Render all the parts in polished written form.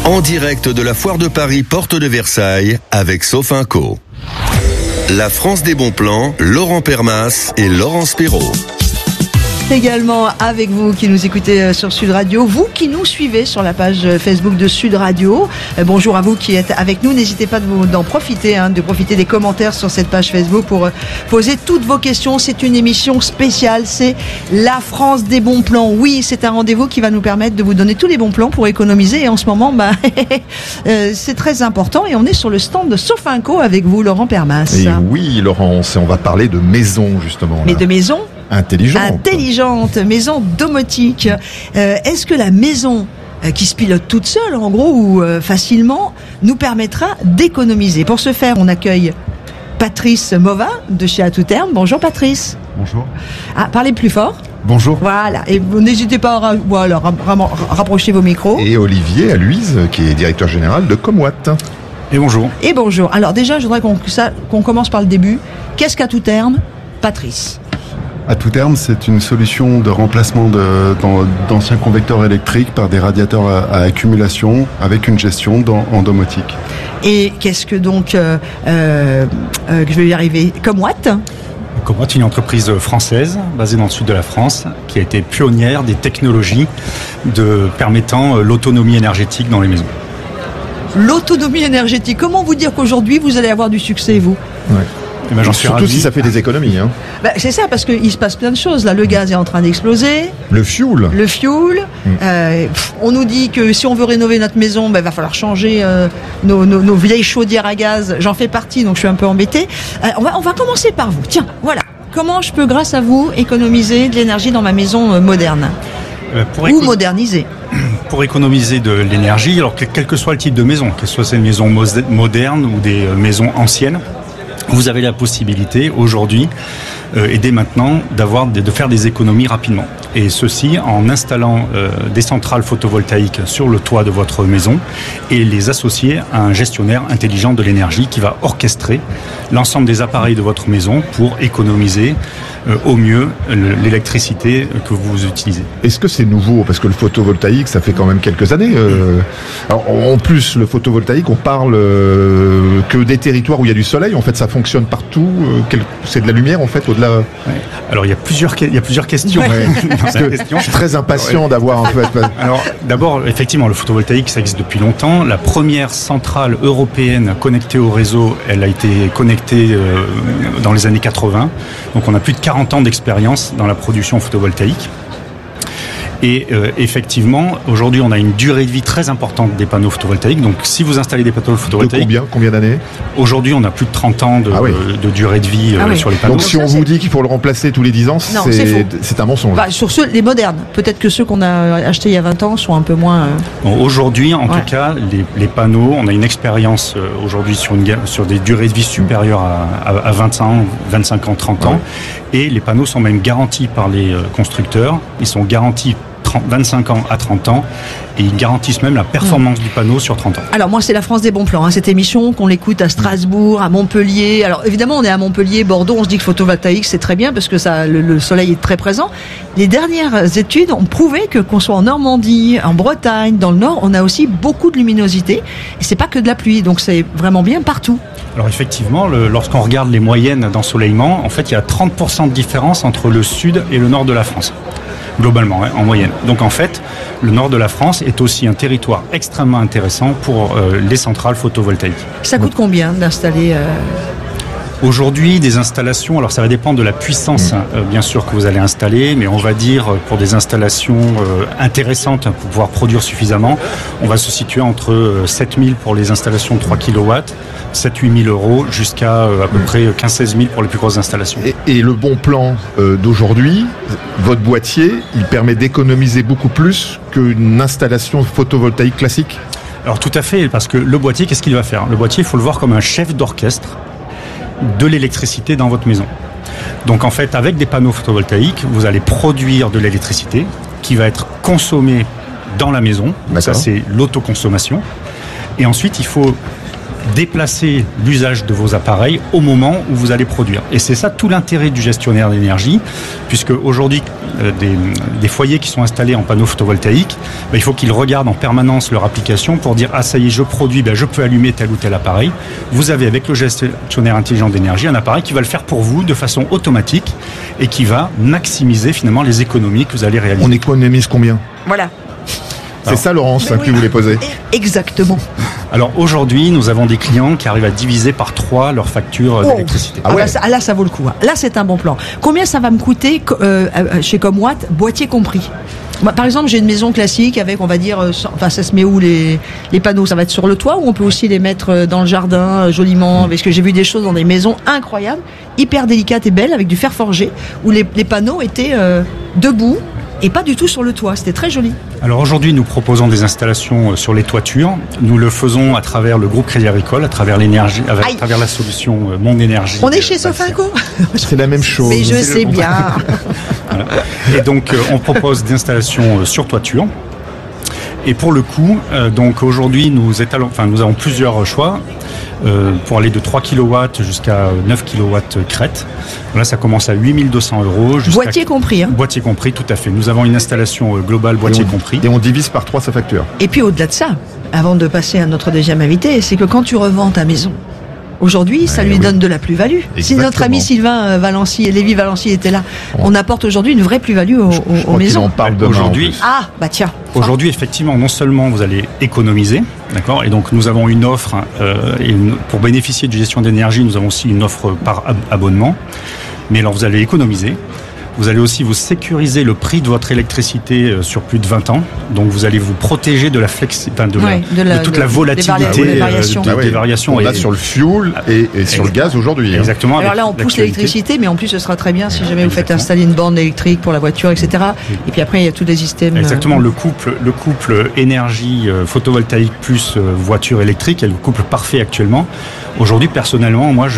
En direct de la Foire de Paris, porte de Versailles, avec Sofinco. La France des bons plans, Laurent Permas et Laurence Perrault. Également avec vous qui nous écoutez sur Sud Radio, vous qui nous suivez sur la page Facebook de Sud Radio. Bonjour à vous qui êtes avec nous. N'hésitez pas d'en profiter, de profiter des commentaires sur cette page Facebook pour poser toutes vos questions. C'est une émission spéciale, c'est la France des bons plans. Oui, c'est un rendez-vous qui va nous permettre de vous donner tous les bons plans pour économiser. Et en ce moment, c'est très important. Et on est sur le stand de Sofinco avec vous, Laurent Permas. Et oui, Laurence, on va parler de maison justement. Mais de maison intelligente, maison domotique. Est-ce que la maison qui se pilote toute seule, en gros, ou facilement, nous permettra d'économiser? Pour ce faire, on accueille Patrice Mova de chez À Tout Terme. Bonjour Patrice. Bonjour. Parlez plus fort. Bonjour. Voilà, et vous n'hésitez pas à rapprocher vos micros. Et Olivier Aloise, qui est directeur général de Comwatt. Et bonjour. Et bonjour. Alors déjà, je voudrais qu'on commence par le début. Qu'est-ce qu'À Tout Terme, Patrice? À Tout Terme, c'est une solution de remplacement d'anciens convecteurs électriques par des radiateurs à accumulation avec une gestion en domotique. Et qu'est-ce que donc, je vais y arriver, Comwatt? Comwatt, une entreprise française basée dans le sud de la France qui a été pionnière des technologies permettant l'autonomie énergétique dans les maisons. L'autonomie énergétique, comment vous dire qu'aujourd'hui vous allez avoir du succès, vous? Ouais. J'en suis surtout ravi. Si ça fait des économies. C'est ça, parce qu'il se passe plein de choses. Là, le gaz est en train d'exploser. Le fuel. On nous dit que si on veut rénover notre maison, va falloir changer nos vieilles chaudières à gaz. J'en fais partie, donc je suis un peu embêtée. On va commencer par vous. Tiens, voilà. Comment je peux, grâce à vous, économiser de l'énergie dans ma maison moderne ou moderniser? Pour économiser de l'énergie, alors quel que soit le type de maison, que ce soit une maison moderne ou des maisons anciennes, vous avez la possibilité aujourd'hui et dès maintenant de faire des économies rapidement. Et ceci en installant des centrales photovoltaïques sur le toit de votre maison et les associer à un gestionnaire intelligent de l'énergie qui va orchestrer l'ensemble des appareils de votre maison pour économiser au mieux l'électricité que vous utilisez. Est-ce que c'est nouveau? Parce que le photovoltaïque, ça fait quand même quelques années. Alors, en plus, le photovoltaïque, on parle que des territoires où il y a du soleil. En fait, ça fonctionne partout. C'est de la lumière, en fait, au-delà. Ouais. Alors, il y a plusieurs questions. Ouais. Parce que je suis très impatient d'avoir, en fait. Alors, d'abord, effectivement, le photovoltaïque, ça existe depuis longtemps. La première centrale européenne connectée au réseau, elle a été connectée dans les années 80. Donc, on a plus de 40 ans d'expérience dans la production photovoltaïque. Et effectivement, aujourd'hui, on a une durée de vie très importante des panneaux photovoltaïques. Donc, si vous installez des panneaux photovoltaïques... De combien d'années? Aujourd'hui, on a plus de 30 ans de durée de vie sur les panneaux. Donc, si on vous dit qu'il faut le remplacer tous les 10 ans, c'est un mensonge. Sur les modernes. Peut-être que ceux qu'on a achetés il y a 20 ans sont un peu moins... Bon, aujourd'hui, en tout cas, les panneaux, on a une expérience aujourd'hui sur des durées de vie supérieures à 20 ans, 25 ans, 30 ans. Et les panneaux sont même garantis par les constructeurs. Ils sont garantis 25 ans à 30 ans et ils garantissent même la performance du panneau sur 30 ans. Alors moi c'est la France des bons plans, cette émission qu'on l'écoute à Strasbourg, à Montpellier. Alors évidemment on est à Montpellier, Bordeaux, on se dit que photovoltaïque c'est très bien parce que le soleil est très présent. Les dernières études ont prouvé que qu'on soit en Normandie, en Bretagne, dans le Nord, on a aussi beaucoup de luminosité et c'est pas que de la pluie, donc c'est vraiment bien partout. Alors effectivement, lorsqu'on regarde les moyennes d'ensoleillement, en fait il y a 30% de différence entre le sud et le nord de la France. Globalement, en moyenne. Donc en fait, le nord de la France est aussi un territoire extrêmement intéressant pour les centrales photovoltaïques. Ça coûte combien d'installer Aujourd'hui, des installations, alors ça va dépendre de la puissance bien sûr que vous allez installer, mais on va dire pour des installations intéressantes pour pouvoir produire suffisamment, on va se situer entre 7 000 pour les installations de 3 kW, 7-8 000 euros jusqu'à à peu près 15-16 000 pour les plus grosses installations. Et le bon plan d'aujourd'hui, votre boîtier, il permet d'économiser beaucoup plus qu'une installation photovoltaïque classique? Alors tout à fait, parce que le boîtier, qu'est-ce qu'il va faire? Le boîtier, il faut le voir comme un chef d'orchestre de l'électricité dans votre maison. Donc en fait, avec des panneaux photovoltaïques, vous allez produire de l'électricité qui va être consommée dans la maison. Donc ça, c'est l'autoconsommation. Et ensuite, il faut déplacer l'usage de vos appareils au moment où vous allez produire. Et c'est ça tout l'intérêt du gestionnaire d'énergie, puisque aujourd'hui, des foyers qui sont installés en panneaux photovoltaïques, il faut qu'ils regardent en permanence leur application pour dire « Ah, ça y est, je produis, je peux allumer tel ou tel appareil ». Vous avez avec le gestionnaire intelligent d'énergie un appareil qui va le faire pour vous de façon automatique et qui va maximiser finalement les économies que vous allez réaliser. On économise combien ? Voilà. C'est ça, Laurence, que vous voulez poser. Exactement. Alors aujourd'hui, nous avons des clients qui arrivent à diviser par 3 leur facture d'électricité. Ah ouais. Là, ça vaut le coup. Là, c'est un bon plan. Combien ça va me coûter chez Comwatt, boîtier compris ? Par exemple, j'ai une maison classique avec, on va dire, ça se met où les panneaux ? Ça va être sur le toit ou on peut aussi les mettre dans le jardin joliment ? Parce que j'ai vu des choses dans des maisons incroyables, hyper délicates et belles, avec du fer forgé, où les panneaux étaient debout et pas du tout sur le toit. C'était très joli. Alors aujourd'hui, nous proposons des installations sur les toitures. Nous le faisons à travers le groupe Crédit Agricole, à travers l'énergie, à travers la solution Mon Énergie. On est chez Sofinco. C'est la même chose. Mais je sais bien. Voilà. Et donc, on propose des installations sur toiture. Et pour le coup, donc aujourd'hui, nous avons plusieurs choix pour aller de 3 kW jusqu'à 9 kW crête. Là, ça commence à 8 200 €. Boîtier compris. Boîtier compris, tout à fait. Nous avons une installation globale boîtier compris. Et on divise par 3 sa facture. Et puis au-delà de ça, avant de passer à notre deuxième invité, c'est que quand tu revends ta maison, aujourd'hui, ça lui donne de la plus-value. Exactement. Si notre ami Sylvain Valency et Lévi Valency étaient là, on apporte aujourd'hui une vraie plus-value aux maisons. On parle demain aujourd'hui. Ah, tiens. Aujourd'hui, effectivement, non seulement vous allez économiser, d'accord, et donc nous avons une offre, pour bénéficier de gestion d'énergie, nous avons aussi une offre par abonnement, mais alors vous allez économiser. Vous allez aussi vous sécuriser le prix de votre électricité sur plus de 20 ans. Donc vous allez vous protéger de la de toute la volatilité des variations. Des variations. On a sur le fuel et sur le gaz aujourd'hui. Exactement. Alors là, on pousse l'électricité, mais en plus, ce sera très bien si jamais vous faites installer une borne électrique pour la voiture, etc. Et puis après, il y a tous les systèmes. Exactement. Le couple énergie photovoltaïque plus voiture électrique est le couple parfait actuellement. Aujourd'hui, personnellement, moi,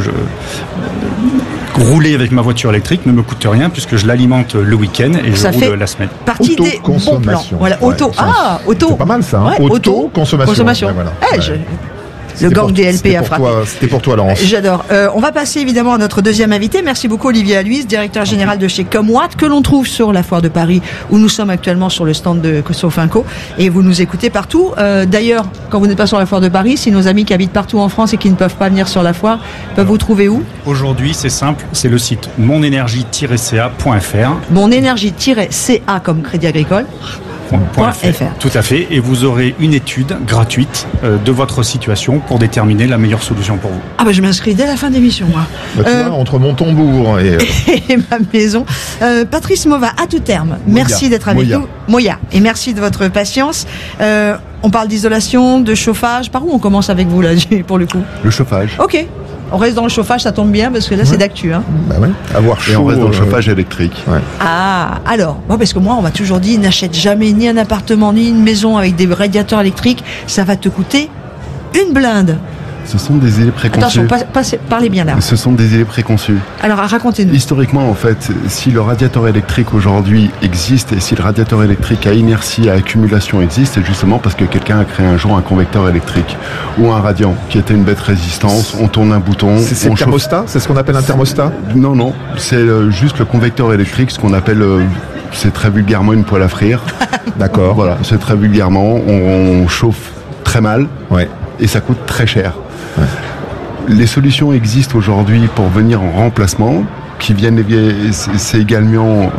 rouler avec ma voiture électrique ne me coûte rien puisque je l'alimente le week-end et je roule la semaine. Partie des bons plans. Voilà, auto. C'est pas mal ça. Hein. Ouais, Autoconsommation. Ouais, voilà. Le gang des LP a frappé. C'était pour toi, Laurence. J'adore. On va passer évidemment à notre deuxième invité. Merci beaucoup, Olivier Aloïse, directeur général de chez Comwatt, que l'on trouve sur la foire de Paris, où nous sommes actuellement sur le stand de Sofinco. Et vous nous écoutez partout. D'ailleurs, quand vous n'êtes pas sur la foire de Paris, si nos amis qui habitent partout en France et qui ne peuvent pas venir sur la foire, peuvent vous trouver où ? Aujourd'hui, c'est simple, c'est le site monenergie-ca.fr. Monenergie-ca comme Crédit Agricole. .fr. Tout à fait, et vous aurez une étude gratuite de votre situation pour déterminer la meilleure solution pour vous. Ah je m'inscris dès la fin d'émission, moi. Tu vois, entre Montembourg et ma maison. Patrice Mova, à tout terme. Merci d'être avec nous. Moya. Et merci de votre patience. On parle d'isolation, de chauffage. Par où on commence avec vous là, pour le coup ? Le chauffage. Ok. On reste dans le chauffage, ça tombe bien parce que là c'est d'actu. Hein. Avoir chaud. Et on reste dans le chauffage électrique. Ouais. Ah, alors, parce que moi on m'a toujours dit n'achète jamais ni un appartement ni une maison avec des radiateurs électriques, ça va te coûter une blinde. Ce sont des idées préconçues. Attention, parlez bien là. Ce sont des idées préconçues. Alors racontez-nous. Historiquement, en fait, si le radiateur électrique aujourd'hui existe et si le radiateur électrique à inertie, à accumulation existe, c'est justement parce que quelqu'un a créé un jour un convecteur électrique ou un radiant qui était une bête résistance. On tourne un bouton. C'est le thermostat ? C'est ce qu'on appelle un thermostat ? Non, c'est juste le convecteur électrique, ce qu'on appelle, c'est très vulgairement une poêle à frire. D'accord. Voilà, c'est très vulgairement. On chauffe très mal et ça coûte très cher. Ouais. Les solutions existent aujourd'hui pour venir en remplacement, qui viennent, c'est également,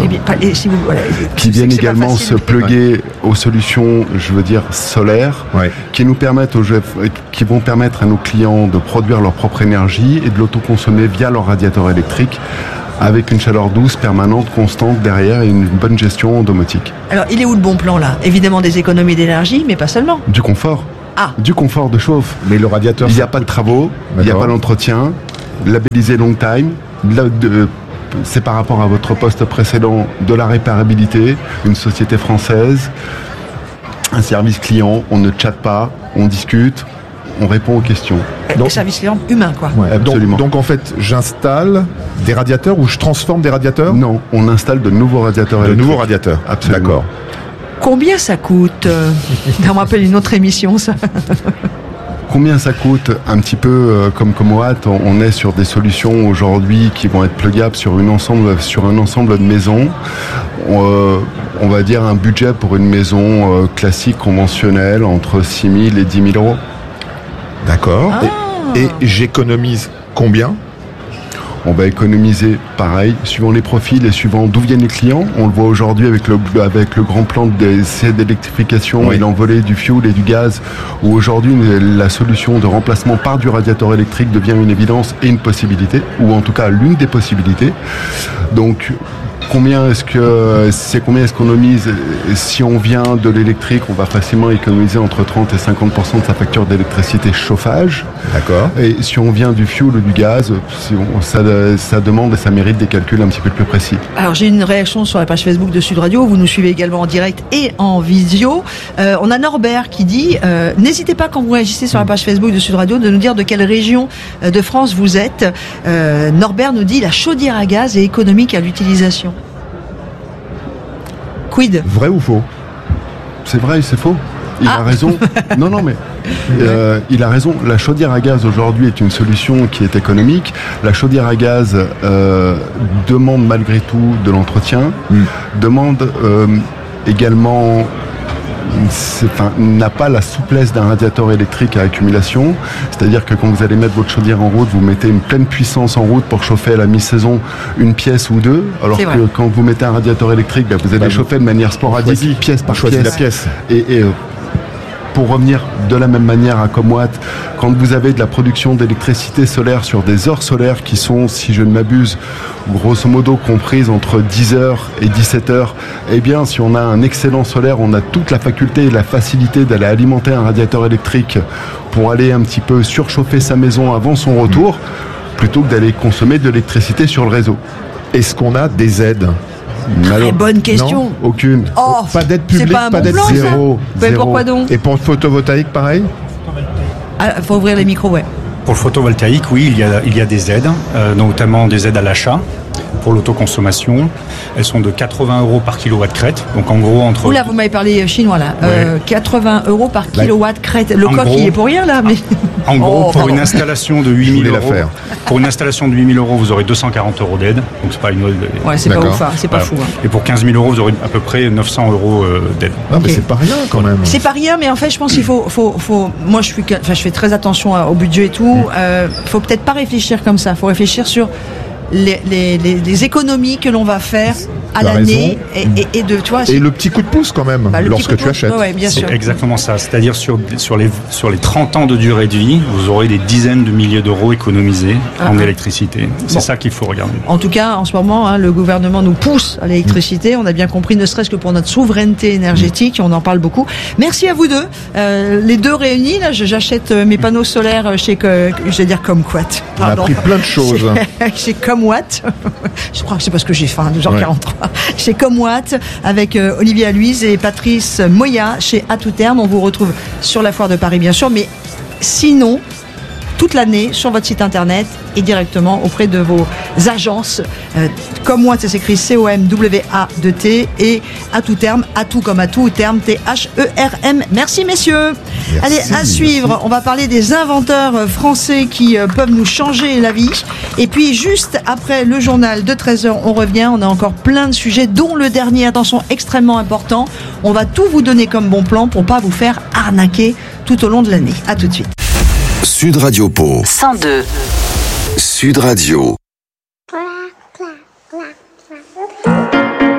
qui viennent également se plugger aux solutions, je veux dire solaires, qui nous permettent, qui vont permettre à nos clients de produire leur propre énergie et de l'autoconsommer via leur radiateur électrique, avec une chaleur douce, permanente, constante derrière et une bonne gestion domotique. Alors, il est où le bon plan là ? Évidemment des économies d'énergie, mais pas seulement. Du confort. Du confort de chauffe. Mais le radiateur... Il n'y a pas de travaux, il n'y a pas d'entretien, labellisé long time, c'est par rapport à votre poste précédent, de la réparabilité, une société française, un service client, on ne chatte pas, on discute, on répond aux questions. Donc, service client humain, quoi. Ouais, absolument. Donc en fait, j'installe des radiateurs ou je transforme des radiateurs ? Non, on installe de nouveaux radiateurs électriques. De nouveaux radiateurs, absolument. D'accord. Combien ça coûte ? On me rappelle une autre émission, ça. Combien ça coûte? Un petit peu comme Watt, on est sur des solutions aujourd'hui qui vont être pluggables sur un ensemble de maisons. On va dire un budget pour une maison classique, conventionnelle, entre 6 000 et 10 000 euros. D'accord. Et j'économise combien? On va économiser, pareil, suivant les profils et suivant d'où viennent les clients. On le voit aujourd'hui avec le grand plan d'électrification et l'envolée du fuel et du gaz, où aujourd'hui la solution de remplacement par du radiateur électrique devient une évidence et une possibilité, ou en tout cas l'une des possibilités. Donc, combien est-ce qu'on mise? Si on vient de l'électrique, on va facilement économiser entre 30 et 50% de sa facture d'électricité chauffage. D'accord. Et si on vient du fuel ou du gaz, ça demande et ça mérite des calculs un petit peu plus précis. Alors j'ai une réaction sur la page Facebook de Sud Radio. Vous nous suivez également en direct et en visio. On a Norbert qui dit n'hésitez pas quand vous réagissez sur la page Facebook de Sud Radio de nous dire de quelle région de France vous êtes. Norbert nous dit la chaudière à gaz est économique à l'utilisation. Quid? Vrai ou faux? C'est vrai et c'est faux. Il a raison. Non, mais il a raison. La chaudière à gaz aujourd'hui est une solution qui est économique. La chaudière à gaz demande malgré tout de l'entretien, demande également n'a pas la souplesse d'un radiateur électrique à accumulation. C'est-à-dire que quand vous allez mettre votre chaudière en route, vous mettez une pleine puissance en route pour chauffer à la mi-saison une pièce ou deux. Alors que quand vous mettez un radiateur électrique, vous allez chauffer de manière sporadique, pièce par pièce. Et pour revenir de la même manière à Comwatt, quand vous avez de la production d'électricité solaire sur des heures solaires qui sont, si je ne m'abuse, grosso modo comprises entre 10h et 17h, eh bien, si on a un excellent solaire, on a toute la faculté et la facilité d'aller alimenter un radiateur électrique pour aller un petit peu surchauffer sa maison avant son retour, plutôt que d'aller consommer de l'électricité sur le réseau. Est-ce qu'on a des aides? Très bonne question. Non, aucune. Pas d'aide publique, pas d'aide zéro. Mais pourquoi donc? Et pour le photovoltaïque, pareil? Faut ouvrir les micros, Pour le photovoltaïque, oui, il y a des aides, notamment des aides à l'achat. Pour l'autoconsommation, elles sont de 80 € par kilowatt crête. Donc en gros entre. Oula, vous m'avez parlé chinois là. 80 € par kilowatt crête. Le coq il est pour rien là. Mais... En gros, pour une installation de 8 000 €. Pour une installation de 8 000 €, vous aurez 240 € d'aide. Donc c'est pas une. Ouais, c'est pas ouf, c'est pas fou. Et pour 15 000 €, vous aurez à peu près 900 € d'aide. Ah, mais c'est pas rien quand même. C'est pas rien, mais en fait, je pense qu'il faut. Moi, je fais très attention au budget et tout. Faut peut-être pas réfléchir comme ça. Faut réfléchir sur les économies que l'on va faire à l'année et de toi et le petit coup de pouce quand même lorsque tu achètes. Bien sûr. C'est exactement ça. C'est-à-dire sur les 30 ans de durée de vie, vous aurez des dizaines de milliers d'euros économisés en électricité. C'est ça qu'il faut regarder. En tout cas, en ce moment, le gouvernement nous pousse à l'électricité. On a bien compris, ne serait-ce que pour notre souveraineté énergétique. On en parle beaucoup. Merci à vous deux. Les deux réunis, là, j'achète mes panneaux solaires chez, je vais dire Comwatt. On a appris plein de choses. Chez Comwatt. Je crois que c'est parce que j'ai faim, 2h43. Chez Comwatt, avec Olivier Aloise et Patrice Moya chez À Tout Terme. On vous retrouve sur la foire de Paris, bien sûr, mais sinon, toute l'année sur votre site internet et directement auprès de vos agences. Comwatt, ça s'écrit C-O-M-W-A-T et À Tout Terme, à tout comme à tout, terme T-H-E-R-M. Merci messieurs. Merci, allez, à suivre, on va parler des inventeurs français qui peuvent nous changer la vie. Et puis juste après le journal de 13h, on revient, on a encore plein de sujets, dont le dernier, attention, extrêmement important. On va tout vous donner comme bon plan pour pas vous faire arnaquer tout au long de l'année. À tout de suite. Sud Radio Pau. 102. Sud Radio.